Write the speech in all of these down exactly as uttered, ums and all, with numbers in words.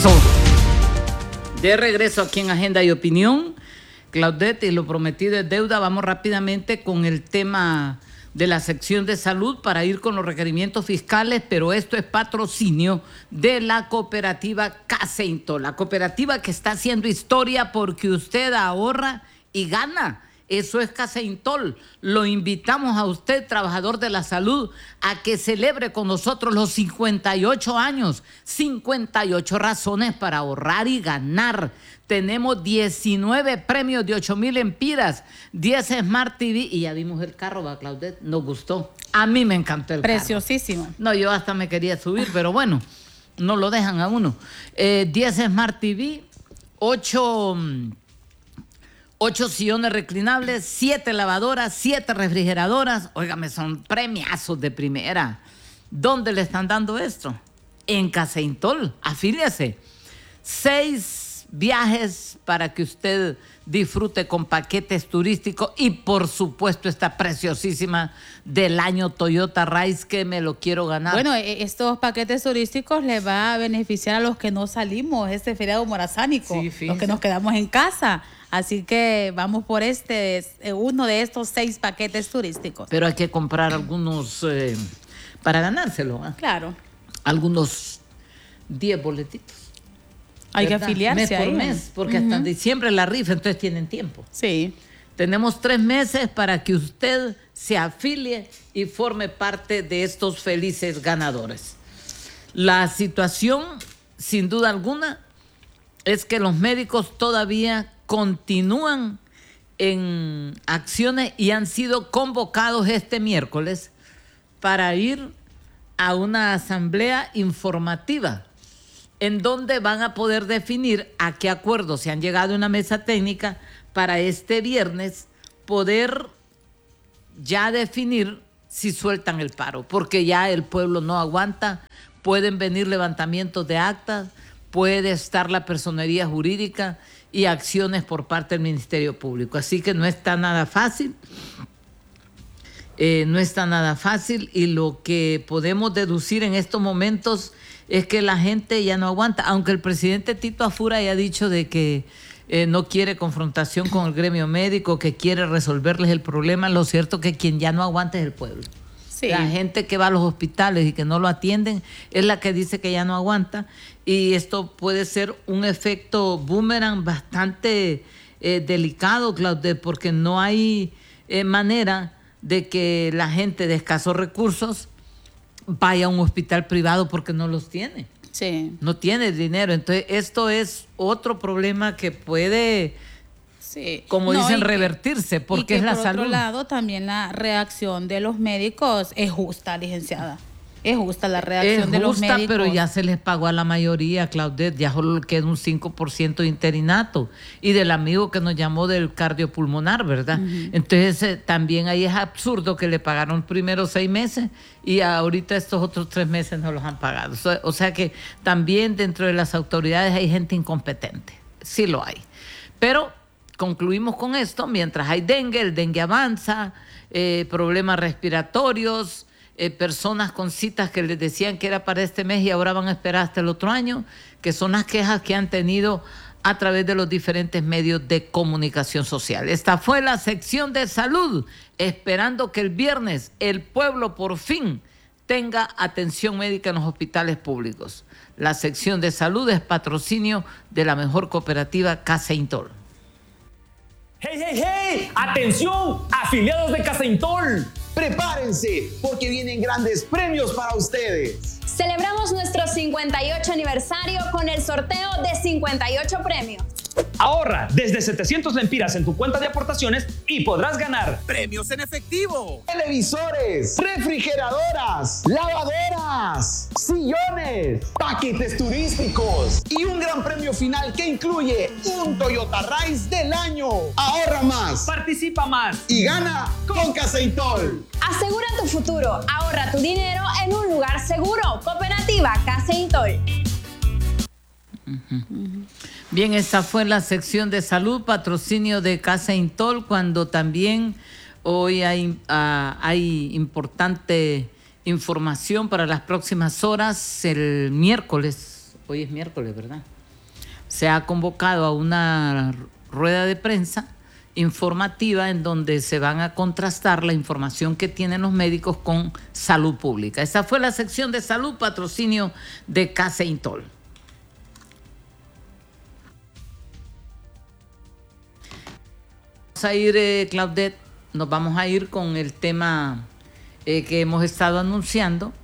pasó. De regreso aquí en Agenda y Opinión, Claudette, y lo prometido es deuda. Vamos rápidamente con el tema de la sección de salud para ir con los requerimientos fiscales, pero esto es patrocinio de la cooperativa Caseintol, la cooperativa que está haciendo historia porque usted ahorra y gana. Eso es Caseintol. Lo invitamos a usted, trabajador de la salud, a que celebre con nosotros los cincuenta y ocho años, cincuenta y ocho razones para ahorrar y ganar. Tenemos diecinueve premios de ocho mil empiras, diez Smart T V y ya vimos el carro, va, Claudette, nos gustó. A mí me encantó el Preciosísimo. carro. No, yo hasta me quería subir, pero bueno, no lo dejan a uno. Eh, diez Smart T V, ocho... Ocho sillones reclinables, siete lavadoras, siete refrigeradoras. Óigame, son premiazos de primera. ¿Dónde le están dando esto? En Caseintol. Afíliese. Seis viajes para que usted disfrute con paquetes turísticos y, por supuesto, esta preciosísima del año Toyota Rise que me lo quiero ganar. Bueno, estos paquetes turísticos les va a beneficiar a los que no salimos este feriado morazánico, sí, los que nos quedamos en casa. Así que vamos por este, uno de estos seis paquetes turísticos. Pero hay que comprar algunos eh, para ganárselo. ¿eh? Claro. Algunos diez boletitos. Hay ¿verdad? que afiliarse mes por ahí, mes, porque uh-huh. hasta en diciembre la rifa, entonces tienen tiempo. Sí. Tenemos tres meses para que usted se afilie y forme parte de estos felices ganadores. La situación, sin duda alguna, es que los médicos todavía continúan en acciones y han sido convocados este miércoles para ir a una asamblea informativa en donde van a poder definir a qué acuerdo se han llegado a una mesa técnica para este viernes poder ya definir si sueltan el paro, porque ya el pueblo no aguanta, pueden venir levantamientos de actas, puede estar la personería jurídica y acciones por parte del Ministerio Público. Así que no está nada fácil, eh, no está nada fácil y lo que podemos deducir en estos momentos es que la gente ya no aguanta, aunque el presidente Tito Afura haya dicho de que eh, no quiere confrontación con el gremio médico, que quiere resolverles el problema, lo cierto es que quien ya no aguanta es el pueblo. Sí. La gente que va a los hospitales y que no lo atienden es la que dice que ya no aguanta y esto puede ser un efecto boomerang bastante eh, delicado, Claude, porque no hay eh, manera de que la gente de escasos recursos vaya a un hospital privado porque no los tiene. Sí. No tiene dinero. Entonces, esto es otro problema que puede, sí. como no, dicen, y revertirse, que, porque y que es la por salud. Por otro lado, también la reacción de los médicos es justa, licenciada. Es justa la reacción es de los justa, médicos. Pero ya se les pagó a la mayoría, Claudette, ya solo queda un cinco por ciento de interinato. Y del amigo que nos llamó del cardiopulmonar, ¿verdad? Uh-huh. Entonces, eh, también ahí es absurdo que le pagaron primero seis meses y ahorita estos otros tres meses no los han pagado. O sea, o sea que también dentro de las autoridades hay gente incompetente. Sí lo hay. Pero concluimos con esto. Mientras hay dengue, el dengue avanza, eh, problemas respiratorios, Eh, personas con citas que les decían que era para este mes y ahora van a esperar hasta el otro año, que son las quejas que han tenido a través de los diferentes medios de comunicación social. Esta fue la sección de salud, esperando que el viernes el pueblo por fin tenga atención médica en los hospitales públicos. La sección de salud es patrocinio de la mejor cooperativa Caseintol. ¡Hey, hey, hey! ¡Atención, afiliados de Caseintol! Prepárense, porque vienen grandes premios para ustedes. Celebramos nuestro cincuenta y ocho aniversario con el sorteo de cincuenta y ocho premios. Ahorra desde setecientos lempiras en tu cuenta de aportaciones y podrás ganar premios en efectivo, televisores, refrigeradoras, lavadoras, sillones, paquetes turísticos y un gran premio final que incluye un Toyota Rise del año. Ahorra más, participa más y gana con Caseintol. Asegura tu futuro, ahorra tu dinero en un lugar seguro. Cooperativa Caseintol. Uh-huh. Uh-huh. Bien, esta fue la sección de salud, patrocinio de Caseintol, cuando también hoy hay, uh, hay importante información para las próximas horas. El miércoles, hoy es miércoles, ¿verdad? Se ha convocado a una rueda de prensa informativa en donde se van a contrastar la información que tienen los médicos con salud pública. Esa fue la sección de salud, patrocinio de Casa Intol. Vamos a ir, eh, Claudette, nos vamos a ir con el tema eh, que hemos estado anunciando.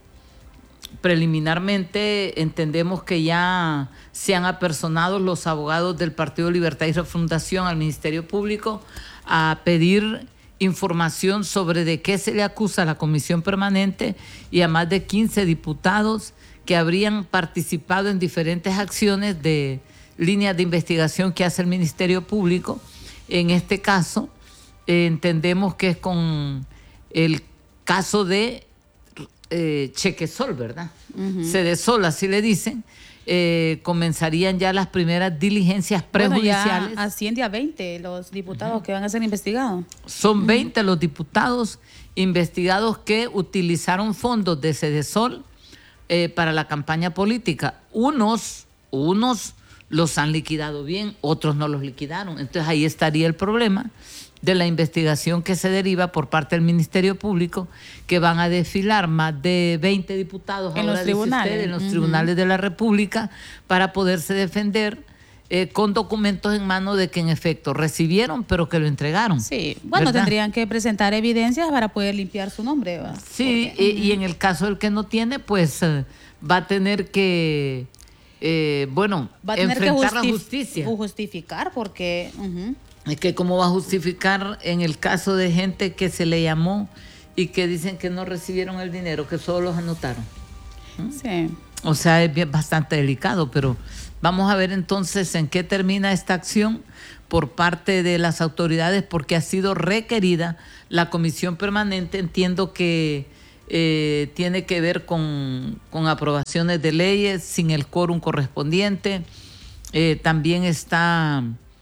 Preliminarmente entendemos que ya se han apersonado los abogados del Partido Libertad y Refundación al Ministerio Público a pedir información sobre de qué se le acusa a la Comisión Permanente y a más de quince diputados que habrían participado en diferentes acciones de líneas de investigación que hace el Ministerio Público. En este caso, eh, entendemos que es con el caso de Eh, Chequesol, ¿verdad? Uh-huh. Sedesol, así le dicen. Eh, comenzarían ya las primeras diligencias prejudiciales. Bueno, ya asciende a veinte los diputados uh-huh. que van a ser investigados. Son veinte uh-huh. los diputados investigados que utilizaron fondos de Sedesol eh, para la campaña política. Unos, unos los han liquidado bien, otros no los liquidaron. Entonces ahí estaría el problema de la investigación que se deriva por parte del Ministerio Público, que van a desfilar más de veinte diputados en ahora, los tribunales, usted, en los uh-huh. tribunales de la República para poderse defender eh, con documentos en mano de que en efecto recibieron, pero que lo entregaron. Sí, bueno, ¿verdad? Tendrían que presentar evidencias para poder limpiar su nombre, ¿verdad? Sí, Porque, y, uh-huh. y en el caso del que no tiene, pues eh, va a tener que, eh, bueno, va a tener enfrentar que la justicia. Justificar, porque... Uh-huh. Es que cómo va a justificar en el caso de gente que se le llamó y que dicen que no recibieron el dinero, que solo los anotaron. ¿Mm? Sí. O sea, es bien, bastante delicado, pero vamos a ver entonces en qué termina esta acción por parte de las autoridades, porque ha sido requerida la comisión permanente. Entiendo que eh, tiene que ver con, con aprobaciones de leyes sin el quórum correspondiente. Eh, también está...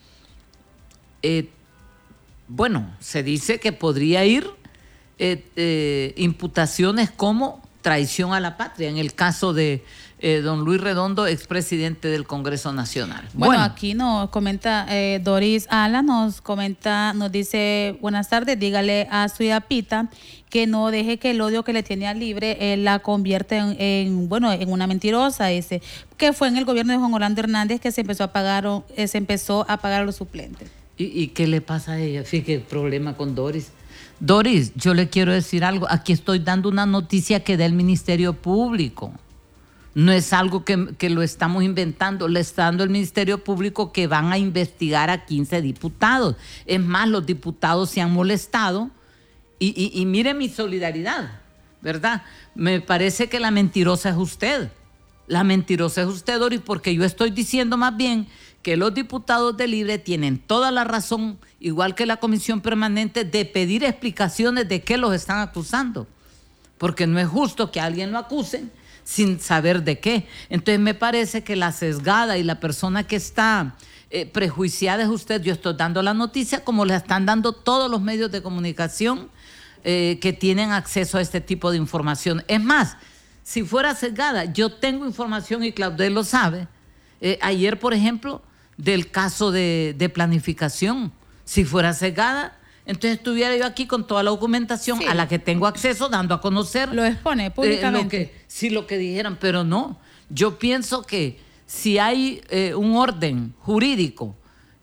Eh, bueno, se dice que podría ir eh, eh, imputaciones como traición a la patria, en el caso de eh, don Luis Redondo, expresidente del Congreso Nacional. Bueno, bueno aquí nos comenta eh, Doris Ala, nos comenta, nos dice, buenas tardes, dígale a su Pita que no deje que el odio que le tiene a Libre eh, la convierta en, en, bueno, en una mentirosa, dice, que fue en el gobierno de Juan Orlando Hernández que se empezó a pagar, eh, se empezó a pagar a los suplentes. ¿Y, ¿Y qué le pasa a ella? Fíjate el problema con Doris. Doris, yo le quiero decir algo. Aquí estoy dando una noticia que da el Ministerio Público. No es algo que, que lo estamos inventando. Le está dando el Ministerio Público que van a investigar a quince diputados. Es más, los diputados se han molestado. Y, y, y mire mi solidaridad, ¿verdad? Me parece que la mentirosa es usted. La mentirosa es usted, Doris, porque yo estoy diciendo más bien que los diputados de Libre tienen toda la razón, igual que la Comisión Permanente, de pedir explicaciones de qué los están acusando. Porque no es justo que a alguien lo acusen sin saber de qué. Entonces me parece que la sesgada y la persona que está eh, prejuiciada es usted. Yo estoy dando la noticia como la están dando todos los medios de comunicación eh, que tienen acceso a este tipo de información. Es más, si fuera sesgada, yo tengo información y Claudel lo sabe. Eh, ayer, por ejemplo, del caso de, de planificación, si fuera sesgada, entonces estuviera yo aquí con toda la documentación sí. a la que tengo acceso, dando a conocer. Lo expone públicamente. Eh, lo que, sí, lo que dijeran, pero no. Yo pienso que si hay eh, un orden jurídico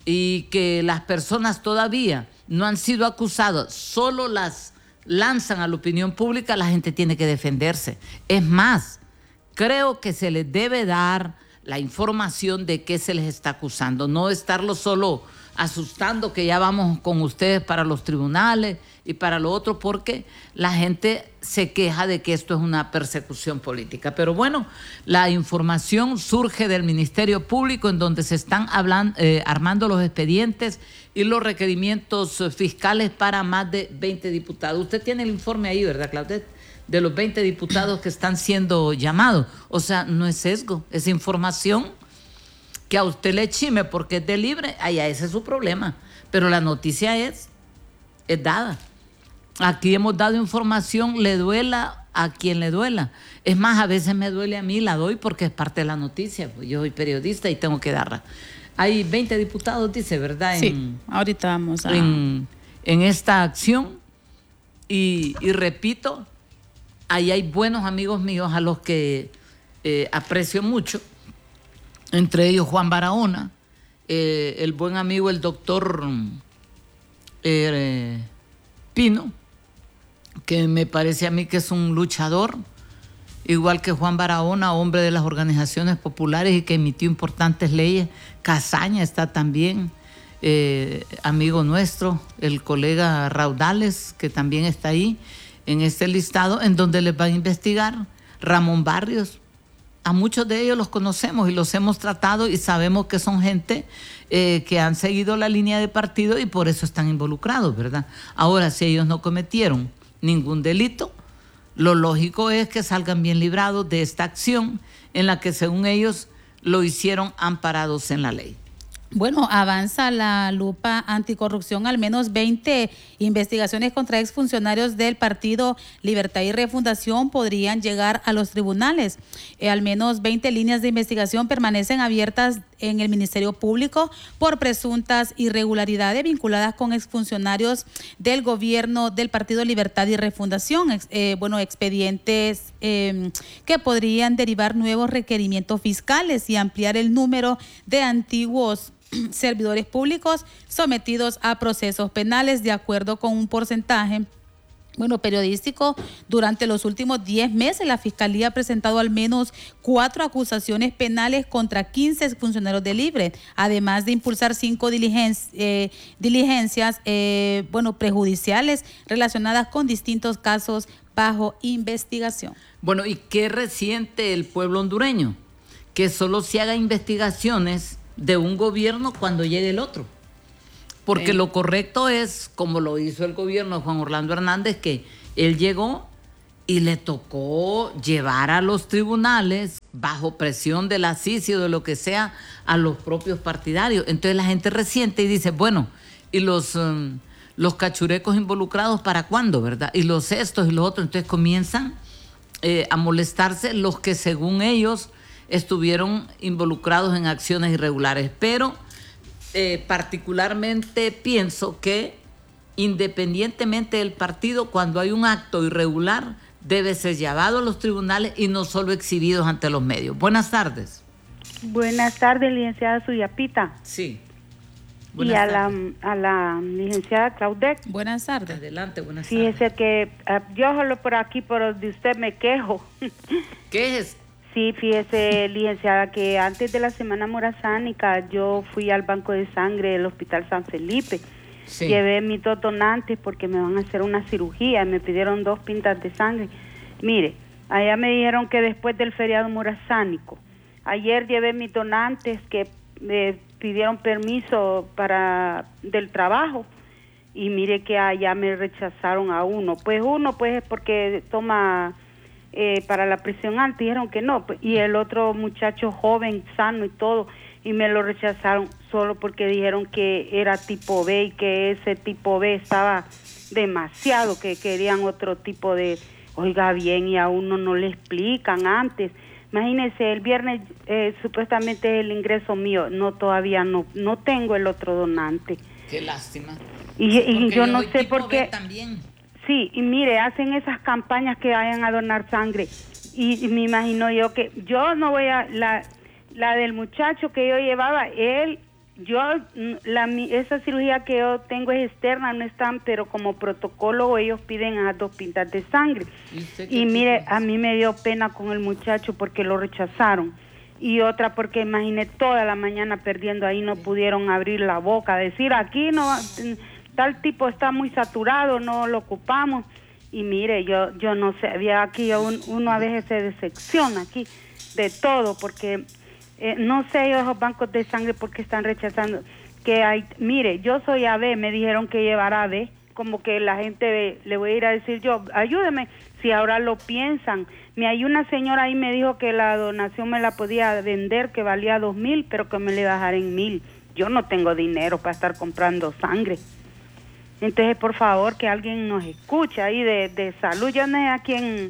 y que las personas todavía no han sido acusadas, solo las lanzan a la opinión pública, la gente tiene que defenderse. Es más, creo que se les debe dar la información de qué se les está acusando, no estarlo solo asustando que ya vamos con ustedes para los tribunales y para lo otro, porque la gente se queja de que esto es una persecución política. Pero bueno, la información surge del Ministerio Público, en donde se están hablando, eh, armando los expedientes y los requerimientos fiscales para más de veinte diputados. Usted tiene el informe ahí, ¿verdad, Claudette? De los veinte diputados que están siendo llamados. O sea, no es sesgo, es información que a usted le chime porque es de Libre, allá ese es su problema. Pero la noticia es, es dada. Aquí hemos dado información, le duela a quien le duela. Es más, a veces me duele a mí, la doy porque es parte de la noticia. Pues yo soy periodista y tengo que darla. Hay veinte diputados, dice, ¿verdad? En, sí, ahorita vamos a... En, en esta acción. Y, y repito, ahí hay buenos amigos míos a los que eh, aprecio mucho. Entre ellos Juan Barahona, eh, el buen amigo, el doctor eh, Pino, que me parece a mí que es un luchador, igual que Juan Barahona, hombre de las organizaciones populares y que emitió importantes leyes. Casaña está también, eh, amigo nuestro, el colega Raudales, que también está ahí en este listado, en donde les va a investigar. Ramón Barrios, a muchos de ellos los conocemos y los hemos tratado y sabemos que son gente eh, que han seguido la línea de partido y por eso están involucrados, ¿verdad? Ahora, si ellos no cometieron ningún delito, lo lógico es que salgan bien librados de esta acción en la que, según ellos, lo hicieron amparados en la ley. Bueno, avanza la lupa anticorrupción. Al menos veinte investigaciones contra exfuncionarios del Partido Libertad y Refundación podrían llegar a los tribunales. Eh, al menos veinte líneas de investigación permanecen abiertas en el Ministerio Público por presuntas irregularidades vinculadas con exfuncionarios del gobierno del Partido Libertad y Refundación. Ex, eh, bueno, expedientes eh, que podrían derivar nuevos requerimientos fiscales y ampliar el número de antiguos servidores públicos sometidos a procesos penales de acuerdo con un porcentaje bueno, periodístico. Durante los últimos diez meses, la Fiscalía ha presentado al menos cuatro acusaciones penales contra quince funcionarios de Libre, además de impulsar cinco diligencias, eh, diligencias eh, bueno, prejudiciales relacionadas con distintos casos bajo investigación. Bueno, ¿y qué resiente el pueblo hondureño? Que solo se haga investigaciones de un gobierno cuando llegue el otro. Porque sí, lo correcto es, como lo hizo el gobierno de Juan Orlando Hernández, que él llegó y le tocó llevar a los tribunales, bajo presión de la C I C I o de lo que sea, a los propios partidarios. Entonces la gente resiente y dice, bueno, ¿y los, um, los cachurecos involucrados para cuándo, verdad? Y los estos y los otros. Entonces comienzan eh, a molestarse los que según ellos estuvieron involucrados en acciones irregulares. Pero eh, particularmente pienso que independientemente del partido, cuando hay un acto irregular, debe ser llevado a los tribunales y no solo exhibidos ante los medios. Buenas tardes. Buenas tardes, licenciada Suyapita. Sí. Buenas y a tardes. la, a la licenciada Claudette. Buenas tardes. Adelante, buenas Fíjese tardes. que uh, yo solo por aquí, pero de usted me quejo. ¿Qué es? Sí, fíjese, licenciada, que antes de la Semana Morazánica yo fui al banco de sangre del Hospital San Felipe. Sí. Llevé mis dos donantes porque me van a hacer una cirugía. Me pidieron dos pintas de sangre. Mire, allá me dijeron que después del feriado morazánico. Ayer llevé mis donantes que me pidieron permiso para del trabajo. Y mire que allá me rechazaron a uno. Pues uno pues es porque toma eh, para la presión alta. Dijeron que no. Y el otro muchacho joven, sano y todo. Y me lo rechazaron solo porque dijeron que era tipo B y que ese tipo B estaba demasiado, que querían otro tipo de... Oiga bien, y a uno no le explican antes. Imagínense, el viernes eh, supuestamente es el ingreso mío. No, todavía no no tengo el otro donante. Qué lástima. Y, y yo no sé por qué... También. Sí, y mire, hacen esas campañas que vayan a donar sangre. Y, y me imagino yo que yo no voy a... la La del muchacho que yo llevaba, él, yo, la, esa cirugía que yo tengo es externa, no están, pero como protocolo ellos piden a dos pintas de sangre. Y, y mire, a mí me dio pena con el muchacho porque lo rechazaron. Y otra porque imaginé toda la mañana perdiendo ahí, no pudieron abrir la boca, decir aquí no, tal tipo está muy saturado, no lo ocupamos. Y mire, yo yo no sé, había aquí un, uno a veces se decepciona aquí de todo porque... Eh, no sé esos bancos de sangre porque están rechazando que hay, mire, yo soy A B, me dijeron que llevara A B, como que la gente ve, le voy a ir a decir yo, ayúdeme, si ahora lo piensan. Me hay una señora ahí me dijo que la donación me la podía vender, que valía dos mil, pero que me le bajara en mil. Yo no tengo dinero para estar comprando sangre. Entonces, por favor, que alguien nos escuche ahí de, de salud. Yo no sé a quién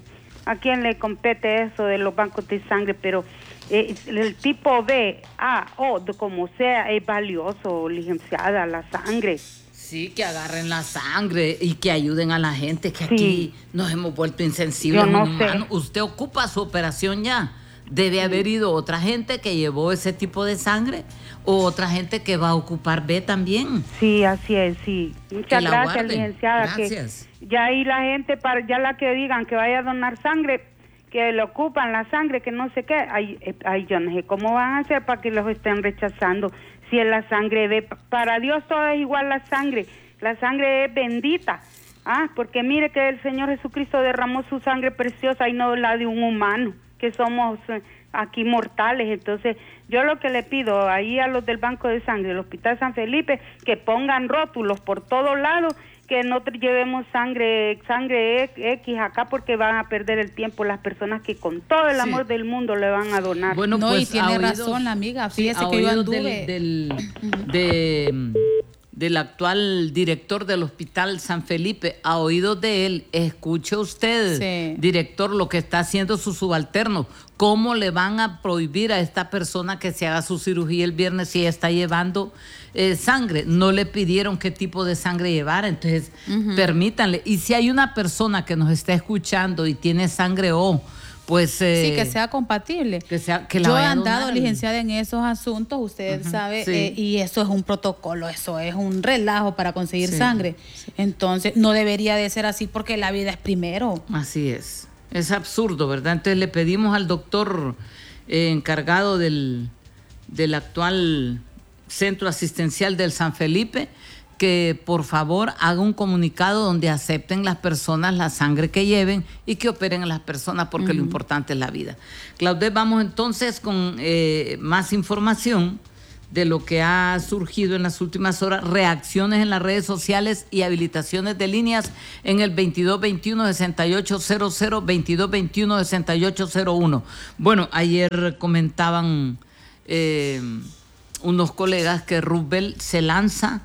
a quién le compete eso de los bancos de sangre, pero eh, el tipo B, A, O, de como sea, es valioso, licenciada, la sangre. Sí, que agarren la sangre y que ayuden a la gente, que Sí. aquí nos hemos vuelto insensibles. Yo no humanos. sé. Usted ocupa su operación ya. Debe haber ido otra gente que llevó ese tipo de sangre o otra gente que va a ocupar B también. Sí, así es, sí. Muchas Que la gracias, guarden. licenciada. Gracias. Que ya ahí la gente, para ya la que digan que vaya a donar sangre, que le ocupan la sangre, que no sé qué, ay, eh, ay, yo no sé cómo van a hacer para que los estén rechazando. Si es la sangre de, para Dios todo es igual la sangre, la sangre es bendita. Ah, porque mire que el Señor Jesucristo derramó su sangre preciosa y no la de un humano, que somos eh, aquí mortales. Entonces, yo lo que le pido ahí a los del Banco de Sangre, el Hospital San Felipe, que pongan rótulos por todos lados, que no te- llevemos sangre sangre X acá, porque van a perder el tiempo las personas que con todo el Sí. amor del mundo le van a donar. Bueno, No, pues y tiene a oídos- razón la amiga. sí, Fíjese a que yo oídos anduve. del, del, de, del actual director del Hospital San Felipe, a oídos de él, escuche usted, Sí. director, lo que está haciendo su subalterno. ¿Cómo le van a prohibir a esta persona que se haga su cirugía el viernes si ella está llevando eh, sangre? No le pidieron qué tipo de sangre llevara, entonces permítanle. Y si hay una persona que nos está escuchando y tiene sangre O, pues... eh, Sí, que sea compatible. que sea- que la Yo he vaya a andado, donar. licenciada, en esos asuntos, usted sabe, sí. eh, y eso es un protocolo, eso es un relajo para conseguir Sí, sangre. Entonces, no debería de ser así porque la vida es primero. Así es. Es absurdo, ¿verdad? Entonces le pedimos al doctor eh, encargado del, del actual centro asistencial del San Felipe que por favor haga un comunicado donde acepten las personas la sangre que lleven y que operen a las personas, porque lo importante es la vida. Claudette, vamos entonces con eh, más información de lo que ha surgido en las últimas horas, reacciones en las redes sociales y habilitaciones de líneas en el veintidós veintiuno sesenta y ocho cero cero, veintidós veintiuno sesenta y ocho cero uno. Bueno, ayer comentaban eh, unos colegas que Roosevelt se lanza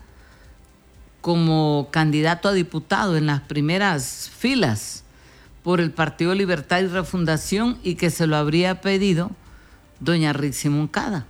como candidato a diputado en las primeras filas por el Partido Libertad y Refundación y que se lo habría pedido doña Rixi Moncada.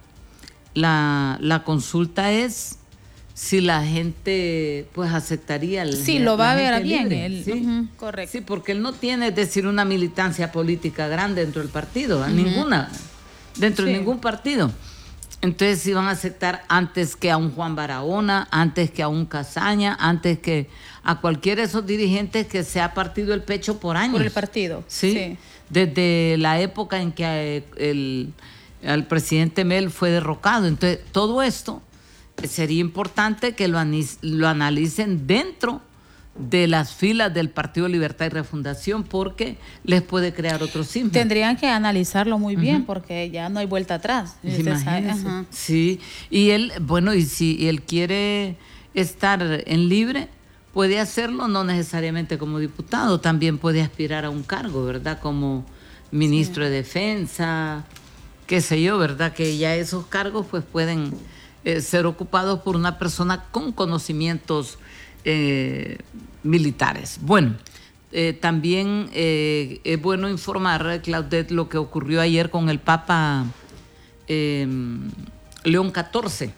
La, la consulta es si la gente pues aceptaría el, Sí, lo va la a ver gente bien libre, él. ¿sí? Ujú, correcto. Sí, porque él no tiene, es decir, una militancia política grande dentro del partido, ¿eh? Ninguna, dentro Sí. de ningún partido. Entonces si van a aceptar antes que a un Juan Barahona, antes que a un Casaña, antes que a cualquiera de esos dirigentes que se ha partido el pecho por años. Por el partido. Sí, Sí. desde la época en que eh, el, el presidente Mel fue derrocado. Entonces, todo esto eh, sería importante que lo, anis- lo analicen dentro de las filas del Partido Libertad y Refundación, porque les puede crear otro síntoma. Tendrían que analizarlo muy bien porque ya no hay vuelta atrás. Usted sabe, Imagínese. ajá. Sí, y él, bueno, y si él quiere estar en libre, puede hacerlo, no necesariamente como diputado, también puede aspirar a un cargo, ¿verdad? Como ministro de Defensa, qué sé yo, ¿verdad? Que ya esos cargos pues pueden eh, ser ocupados por una persona con conocimientos eh, militares. Bueno, eh, también eh, es bueno informar, Claudette, lo que ocurrió ayer con el Papa eh, León catorce.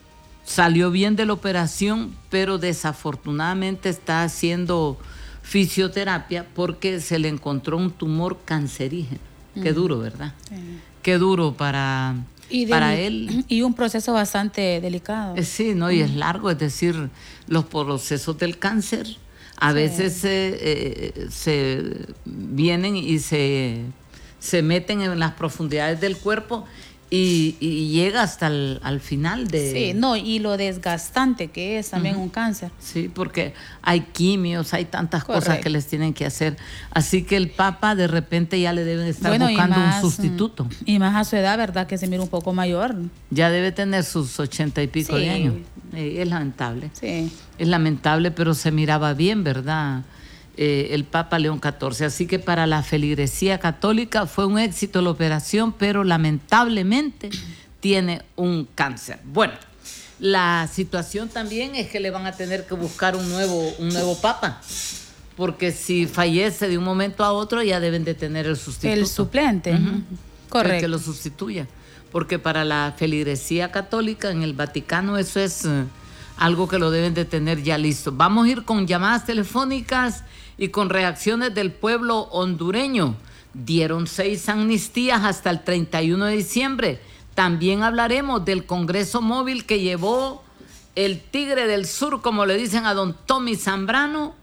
Salió bien de la operación, pero desafortunadamente está haciendo fisioterapia porque se le encontró un tumor cancerígeno. Qué duro, ¿verdad? Sí. Qué duro para, Y para deli- él. Y un proceso bastante delicado. Eh, Sí, ¿no? Y es largo, es decir, los procesos del cáncer a Sí. veces se, eh, se vienen y se, se meten en las profundidades del cuerpo y, y llega hasta el al final de... Sí, no, y lo desgastante que es también un cáncer. Sí, porque hay quimios, hay tantas cosas Correcto. que les tienen que hacer. Así que el Papa de repente ya le deben estar Bueno, y buscando más, un sustituto. Y más a su edad, ¿verdad? Que se mira un poco mayor. Ya debe tener sus ochenta y pico Sí. de años. Eh, es lamentable. Sí. Es lamentable, pero se miraba bien, ¿verdad? Eh, el Papa León catorce. Así que para la feligresía católica fue un éxito la operación, pero lamentablemente tiene un cáncer. Bueno, la situación también es que le van a tener que buscar un nuevo, un nuevo Papa, porque si fallece de un momento a otro ya deben de tener el sustituto. El suplente. Uh-huh. Correcto. El que lo sustituya. Porque para la feligresía católica en el Vaticano eso es uh, algo que lo deben de tener ya listo. Vamos a ir con llamadas telefónicas y con reacciones del pueblo hondureño. Dieron seis amnistías hasta el treinta y uno de diciembre. También hablaremos del Congreso Móvil que llevó el Tigre del Sur, como le dicen a don Tommy Zambrano,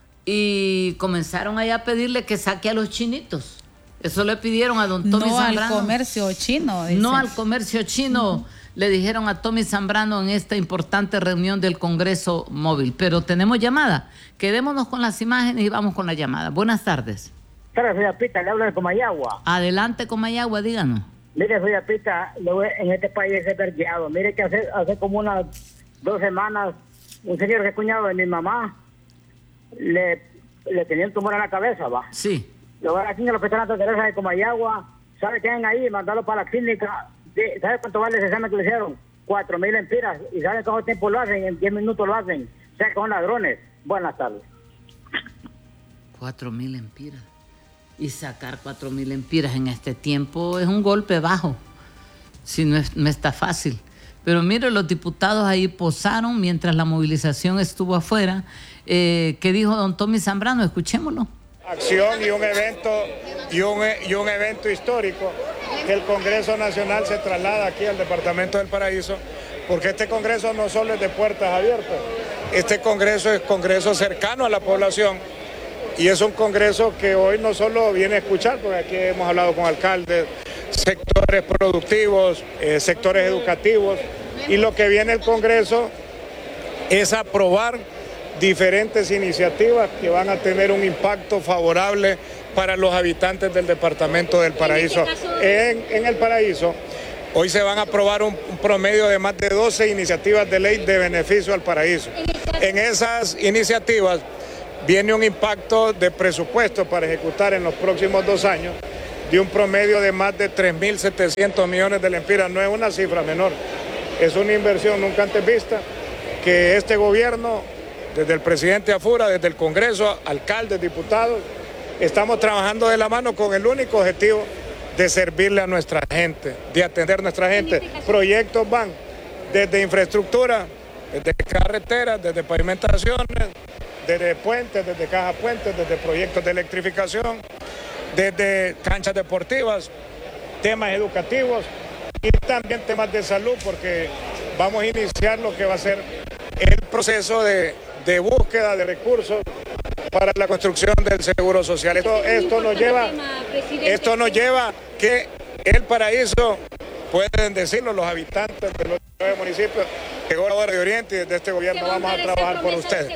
y comenzaron allá a pedirle que saque a los chinitos. Eso le pidieron a don Tommy no Zambrano. No al comercio chino. Dice. No al comercio chino, uh-huh. Le dijeron a Tommy Zambrano en esta importante reunión del Congreso Móvil. Pero tenemos llamada. Quedémonos con las imágenes y vamos con la llamada. Buenas tardes. Hola, soy Apita, le hablo de Comayagua. Adelante, Comayagua, díganos. Mire, soy Apita, en este país es vergueado. Mire que hace, hace como unas dos semanas, un señor que es cuñado de mi mamá, le, le tenía un tumor en la cabeza, va. Sí. Lo van aquí en el Hospital Santa Teresa de Comayagua, ¿sabe qué hay ahí? Mandarlo para la clínica. ¿Sabe cuánto vale ese examen que le hicieron? Cuatro mil empiras. ¿Y sabe cuánto tiempo lo hacen? En diez minutos lo hacen. O sea, que son ladrones. Buenas tardes. Cuatro mil empiras. Y sacar cuatro mil empiras en este tiempo es un golpe bajo. Si no, es, no está fácil. Pero mire, los diputados ahí posaron mientras la movilización estuvo afuera. Eh, ¿Qué dijo don Tommy Zambrano? Escuchémoslo. Acción y un evento y un, y un evento histórico que el Congreso Nacional se traslada aquí al Departamento del Paraíso, porque este Congreso no solo es de puertas abiertas, este Congreso es Congreso cercano a la población y es un Congreso que hoy no solo viene a escuchar, porque aquí hemos hablado con alcaldes, sectores productivos, eh, sectores educativos, y lo que viene el Congreso es aprobar diferentes iniciativas que van a tener un impacto favorable para los habitantes del Departamento del Paraíso. En, en el Paraíso, hoy se van a aprobar un, un promedio de más de doce iniciativas de ley de beneficio al Paraíso. En esas iniciativas viene un impacto de presupuesto para ejecutar en los próximos dos años de un promedio de más de tres mil setecientos millones de lempiras. No es una cifra menor, es una inversión nunca antes vista que este gobierno, desde el presidente Afura, desde el Congreso, alcaldes, diputados, estamos trabajando de la mano con el único objetivo de servirle a nuestra gente, de atender a nuestra gente. Proyectos van desde infraestructura, desde carreteras, desde pavimentaciones, desde puentes, desde cajas puentes, desde proyectos de electrificación, desde canchas deportivas, temas educativos y también temas de salud, porque vamos a iniciar lo que va a ser el proceso de de búsqueda de recursos para la construcción del Seguro Social. Esto, esto nos lleva, esto nos lleva que el Paraíso, pueden decirlo los habitantes de los nueve municipios, que gobernador de Oriente y desde este gobierno vamos a trabajar por ustedes.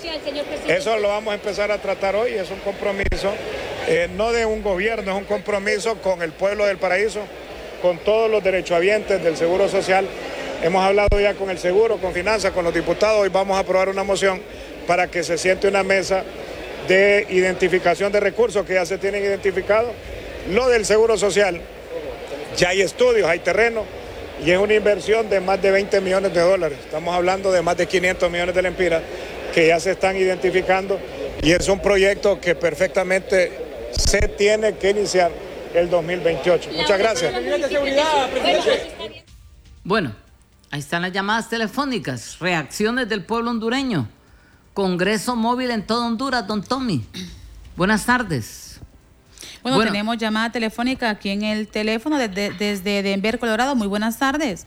Eso lo vamos a empezar a tratar hoy, es un compromiso, eh, no de un gobierno, es un compromiso con el pueblo del Paraíso, con todos los derechohabientes del Seguro Social. Hemos hablado ya con el Seguro, con Finanzas, con los diputados. Hoy vamos a aprobar una moción para que se siente una mesa de identificación de recursos que ya se tienen identificados. Lo del Seguro Social, ya hay estudios, hay terreno y es una inversión de más de veinte millones de dólares. Estamos hablando de más de quinientos millones de lempiras que ya se están identificando y es un proyecto que perfectamente se tiene que iniciar el dos mil veintiocho. Muchas gracias. Bueno, ahí están las llamadas telefónicas, reacciones del pueblo hondureño. Congreso Móvil en todo Honduras, don Tommy. Buenas tardes. Bueno, bueno, tenemos llamada telefónica aquí en el teléfono desde, desde Denver, Colorado. Muy buenas tardes.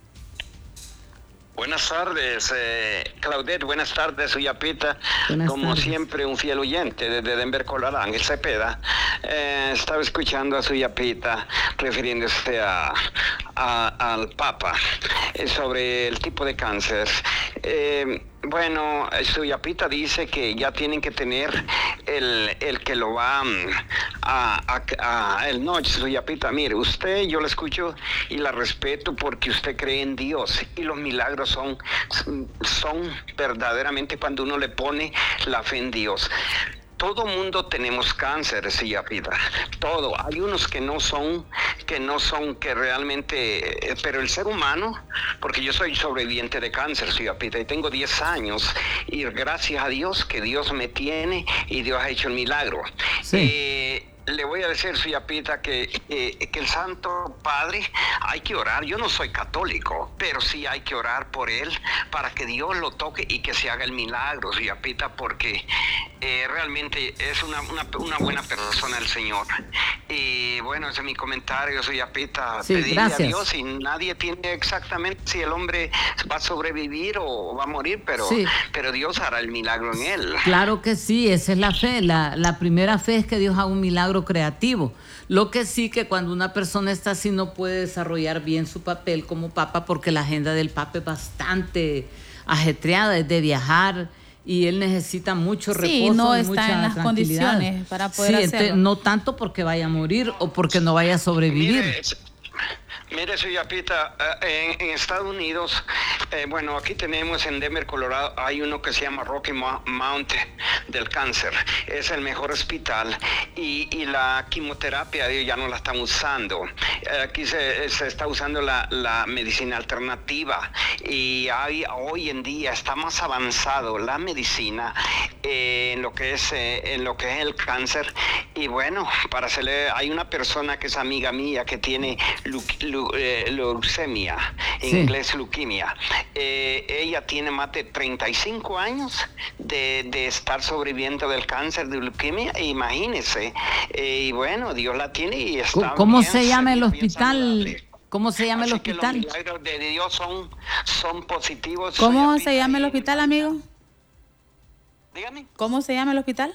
Buenas tardes, eh, Claudette, buenas tardes, soy Apita, buenas como tardes. Siempre un fiel oyente desde Denver, Colorado, Ángel Cepeda. Eh, estaba escuchando a Suya Pita refiriéndose a, a, al Papa eh, sobre el tipo de cáncer. Eh, Bueno, Suya Pita dice que ya tienen que tener el, el que lo va a, a, a el no, Suya Pita, mire, usted yo la escucho y la respeto porque usted cree en Dios y los milagros son, son verdaderamente cuando uno le pone la fe en Dios. Todo mundo tenemos cáncer, Suya Pita, todo. Hay unos que no son, que no son, que realmente, pero el ser humano, porque yo soy sobreviviente de cáncer, soy apita, y tengo diez años, y gracias a Dios que Dios me tiene y Dios ha hecho el milagro. Sí. Eh, Le voy a decir, Suyapita, que, eh, que el Santo Padre hay que orar. Yo no soy católico, pero sí hay que orar por él para que Dios lo toque y que se haga el milagro, Suyapita, porque eh, realmente es una, una, una buena persona el Señor. Y bueno, ese es mi comentario, Suyapita. Sí, pedirle gracias. a Dios, y nadie tiene exactamente si el hombre va a sobrevivir o va a morir, pero, Sí. pero Dios hará el milagro en él. Claro que sí, esa es la fe. La, la primera fe es que Dios haga un milagro creativo. Lo que sí, que cuando una persona está así no puede desarrollar bien su papel como papa, porque la agenda del papa es bastante ajetreada, es de viajar, y él necesita mucho reposo. Sí, no y está mucha en las tranquilidad. condiciones para poder Sí, hacerlo. ente- no tanto porque vaya a morir o porque no vaya a sobrevivir. Mire, Mire, Suyapita, eh, en, en Estados Unidos, eh, bueno, aquí tenemos en Denver, Colorado, hay uno que se llama Rocky Mount del cáncer. Es el mejor hospital y, y la quimioterapia ellos ya no la están usando. Eh, aquí se, se está usando la, la medicina alternativa y hay, hoy en día está más avanzado la medicina eh, en lo que es eh, en lo que es el cáncer. Y bueno, para hacerle, hay una persona que es amiga mía que tiene lu, lu, eh, leucemia, en Sí. inglés leuquimia. Eh, ella tiene más de treinta y cinco años de, de estar sobreviviendo del cáncer de leuquimia, e imagínese. Eh, y bueno, Dios la tiene y está ¿Cómo bien, se llama el bien hospital? saludable. ¿Cómo se llama el Así que los hospital? milagros de Dios son, son positivos. ¿Cómo Suyapita, se llama el y- hospital, amigo? Dígame. ¿Cómo se llama el hospital?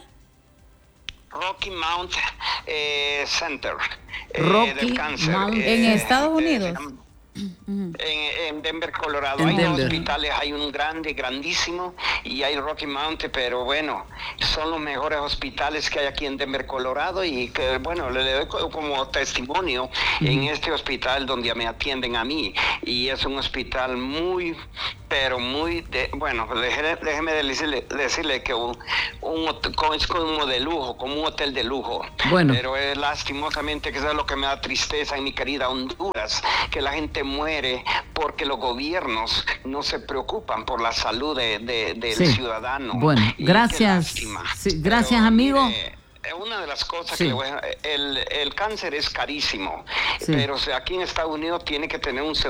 Rocky Mount eh, Center eh, Rocky del cáncer. Mount. ¿En Estados eh, Unidos? se llama- En, en Denver, Colorado. En hay Denver. dos hospitales, hay un grande, grandísimo, y hay Rocky Mount, pero bueno, son los mejores hospitales que hay aquí en Denver, Colorado, y que bueno, le doy co- como testimonio en este hospital donde me atienden a mí, y es un hospital muy, pero muy, de, bueno, déjeme, déjeme decirle, decirle que un, un hot- co- es como de lujo, como un hotel de lujo. Bueno. Pero es lastimosamente que eso es lo que me da tristeza en mi querida Honduras, que la gente muere porque los gobiernos no se preocupan por la salud de, de- del Sí. ciudadano. Bueno, Y qué gracias. lástima. Sí, gracias, Pero, amigo. mire, eh, una de las cosas Sí. que le voy a- el, el cáncer es carísimo, Sí. pero o sea, aquí en Estados Unidos tiene que tener un seguro